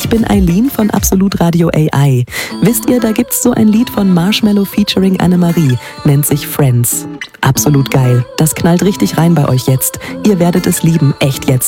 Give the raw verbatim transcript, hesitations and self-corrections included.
bin Eileen von Absolut Radio A I. Wisst ihr, da gibt's so ein Lied von Marshmello featuring Annemarie, nennt sich Friends. Absolut geil. Das knallt richtig rein bei euch jetzt. Ihr werdet es lieben, echt jetzt.